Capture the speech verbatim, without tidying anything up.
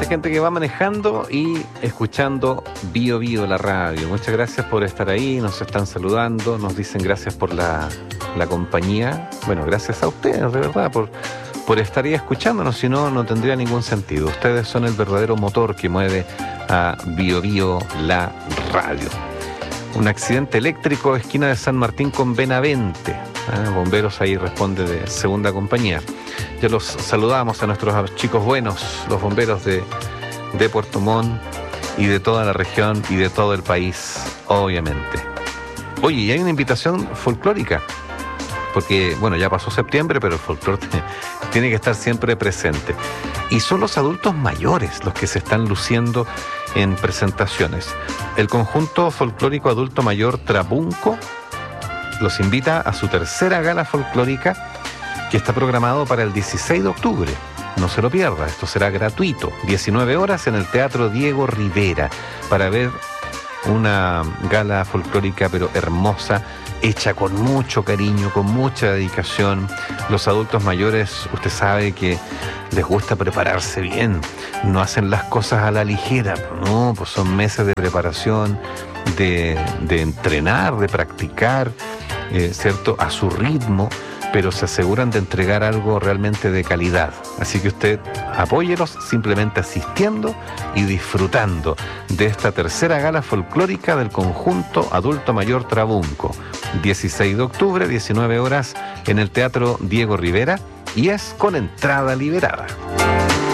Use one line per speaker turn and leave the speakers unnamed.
Hay gente que va manejando y escuchando Bio Bio, la radio. Muchas gracias por estar ahí, nos están saludando, nos dicen gracias por la, la compañía. Bueno, gracias a ustedes, de verdad, por, por estar ahí escuchándonos, si no, no tendría ningún sentido. Ustedes son el verdadero motor que mueve a Bio Bio, la radio. Un accidente eléctrico, esquina de San Martín con Benavente. ¿eh? Bomberos ahí responde de segunda compañía. Ya los saludamos a nuestros chicos buenos, los bomberos de, de Puerto Montt y de toda la región y de todo el país, obviamente. Oye, y hay una invitación folclórica, porque, bueno, ya pasó septiembre, pero el folclore tiene que estar siempre presente. Y son los adultos mayores los que se están luciendo en presentaciones. El conjunto folclórico adulto mayor Trabunco los invita a su tercera gala folclórica, que está programado para el dieciséis de octubre. No se lo pierda, esto será gratuito. diecinueve horas en el Teatro Diego Rivera, para ver una gala folclórica pero hermosa, hecha con mucho cariño, con mucha dedicación. Los adultos mayores, usted sabe que les gusta prepararse bien, no hacen las cosas a la ligera, no, pues son meses de preparación, de, de entrenar, de practicar, eh, ¿cierto?, a su ritmo, pero se aseguran de entregar algo realmente de calidad. Así que usted apóyelos simplemente asistiendo y disfrutando de esta tercera gala folclórica del conjunto adulto mayor Trabunco. dieciséis de octubre, diecinueve horas, en el Teatro Diego Rivera, y es con entrada liberada.